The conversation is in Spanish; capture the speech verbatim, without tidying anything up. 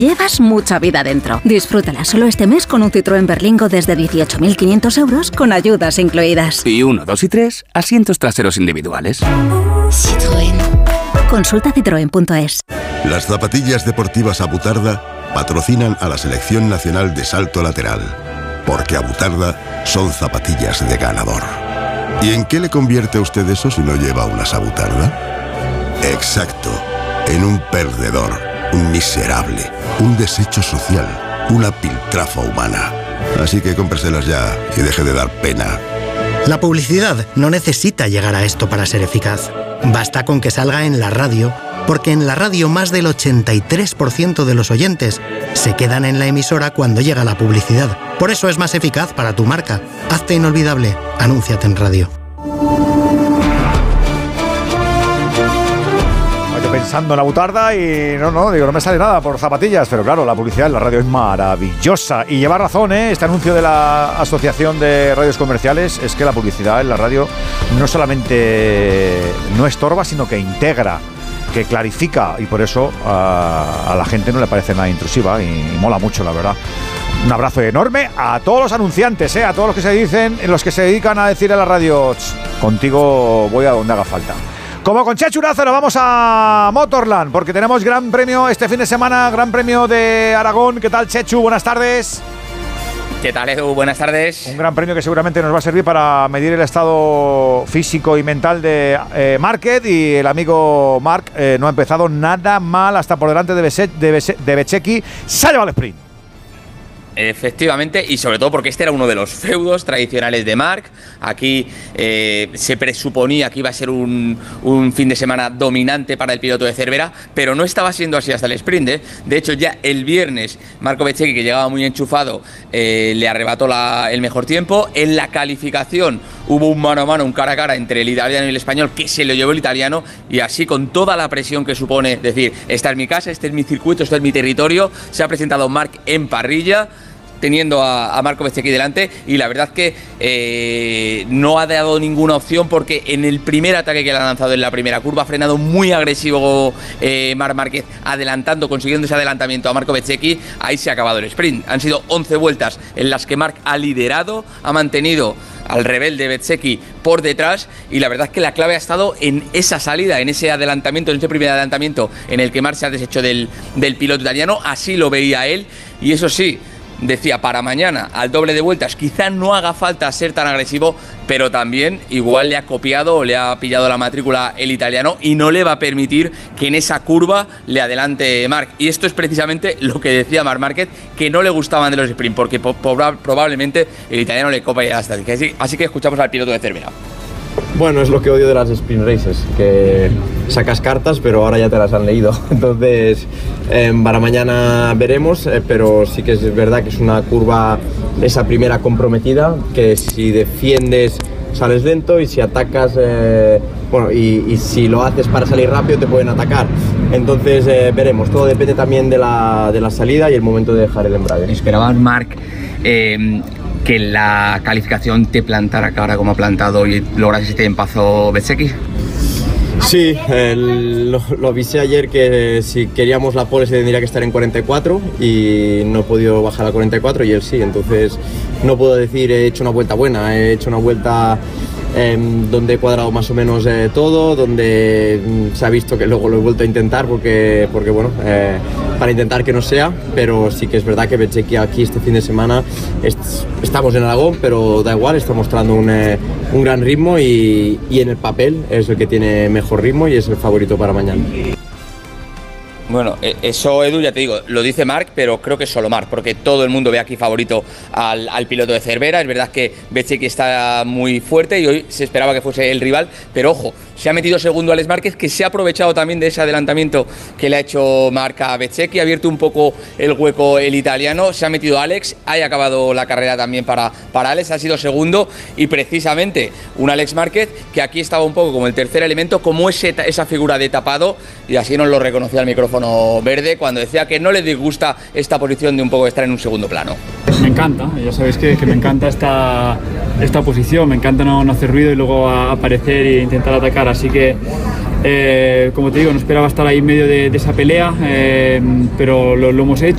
Llevas mucha vida dentro. Disfrútala solo este mes con un Citroën Berlingo desde dieciocho mil quinientos euros con ayudas incluidas. Y uno, dos y tres, asientos traseros individuales. Citroën. Consulta citroen punto es. Las zapatillas deportivas Abutarda patrocinan a la Selección Nacional de Salto Lateral, porque Abutarda son zapatillas de ganador. ¿Y en qué le convierte a usted eso si no lleva unas Abutarda? Exacto, en un perdedor. Un miserable, un desecho social, una piltrafa humana. Así que cómpreselas ya y deje de dar pena. La publicidad no necesita llegar a esto para ser eficaz. Basta con que salga en la radio, porque en la radio más del ochenta y tres por ciento de los oyentes se quedan en la emisora cuando llega la publicidad. Por eso es más eficaz para tu marca. Hazte inolvidable. Anúnciate en radio. Pensando en la Abutarda y no, no, digo, no me sale nada por zapatillas, pero claro, la publicidad en la radio es maravillosa y lleva razón, ¿eh? Este anuncio de la Asociación de Radios Comerciales es que la publicidad en la radio no solamente no estorba, sino que integra, que clarifica y por eso a, a la gente no le parece nada intrusiva y, y mola mucho, la verdad. Un abrazo enorme a todos los anunciantes, ¿eh? A todos los que se dicen, los que se dedican a decir en la radio, contigo voy a donde haga falta. Como con Chechu Lázaro, vamos a Motorland, porque tenemos gran premio este fin de semana, gran premio de Aragón. ¿Qué tal, Chechu? Buenas tardes. ¿Qué tal, Edu? Buenas tardes. Un gran premio que seguramente nos va a servir para medir el estado físico y mental de eh, Márquez, y el amigo Marc eh, no ha empezado nada mal hasta por delante de, Bese, de, Bese, de Bezzecchi. Se ha llevado el sprint. Efectivamente, y sobre todo porque este era uno de los feudos tradicionales de Marc. Aquí eh, se presuponía que iba a ser un, un fin de semana dominante para el piloto de Cervera, pero no estaba siendo así hasta el sprint, ¿eh? De hecho, ya el viernes Marco Bezzecchi, que llegaba muy enchufado, eh, le arrebató la, el mejor tiempo. En la calificación hubo un mano a mano, un cara a cara entre el italiano y el español, que se lo llevó el italiano, y así, con toda la presión que supone decir, esta es mi casa, este es mi circuito, este es mi territorio, se ha presentado Marc en parrilla, teniendo a, a Marco Bezzecchi delante, y la verdad que eh, no ha dado ninguna opción, porque en el primer ataque que le ha lanzado en la primera curva ha frenado muy agresivo eh, Marc Márquez, adelantando, consiguiendo ese adelantamiento a Marco Bezzecchi. Ahí se ha acabado el sprint. Han sido once vueltas en las que Marc ha liderado, ha mantenido al rebelde Bezzecchi por detrás, y la verdad es que la clave ha estado en esa salida, en ese adelantamiento, en ese primer adelantamiento en el que Marc se ha deshecho del, del piloto italiano. Así lo veía él, y eso sí, decía, para mañana al doble de vueltas quizá no haga falta ser tan agresivo, pero también igual le ha copiado o le ha pillado la matrícula el italiano y no le va a permitir que en esa curva le adelante Marc. Y esto es precisamente lo que decía Marc Márquez, que no le gustaban de los sprint, porque po- probablemente el italiano le copia hasta así, así que escuchamos al piloto de Cervera. Bueno, es lo que odio de las sprint races, que sacas cartas pero ahora ya te las han leído. Entonces, eh, para mañana veremos, eh, pero sí que es verdad que es una curva, esa primera comprometida, que si defiendes sales lento, y si atacas, eh, bueno, y, y si lo haces para salir rápido te pueden atacar. Entonces eh, veremos, todo depende también de la, de la salida y el momento de dejar el embrague. ¿Esperabas, Marc, eh, que la calificación te plantara cara como ha plantado y logras este empazo Bezzecchi? Sí, el, lo, lo avisé ayer que si queríamos la pole se tendría que estar en cuarenta y cuatro, y no he podido bajar a cuarenta y cuatro, y él sí. Entonces no puedo decir he hecho una vuelta buena, he hecho una vuelta eh, donde he cuadrado más o menos eh, todo, donde mm, se ha visto que luego lo he vuelto a intentar porque, porque bueno, eh, para intentar que no sea, pero sí que es verdad que Bezzecchi aquí este fin de semana est estamos en Aragón, pero da igual, está mostrando un, eh, un gran ritmo, y, y en el papel es el que tiene mejor ritmo y es el favorito para mañana. Bueno, eso, Edu, ya te digo, lo dice Marc, pero creo que es solo Marc, porque todo el mundo ve aquí favorito al, al piloto de Cervera. Es verdad que Bezzecchi está muy fuerte y hoy se esperaba que fuese el rival, pero ojo, se ha metido segundo Alex Márquez, que se ha aprovechado también de ese adelantamiento que le ha hecho Marc a Bezzecchi, ha abierto un poco el hueco el italiano, se ha metido Alex, ha acabado la carrera también para, para Alex, ha sido segundo, y precisamente un Alex Márquez que aquí estaba un poco como el tercer elemento, como ese, esa figura de tapado, y así nos lo reconocía el micrófono verde cuando decía que no le disgusta esta posición de un poco estar en un segundo plano. Me encanta, ya sabéis que, que me encanta esta, esta posición, me encanta no, no hacer ruido y luego a, aparecer e intentar atacar, así que eh, como te digo, no esperaba estar ahí en medio de, de esa pelea, eh, pero lo, lo hemos hecho.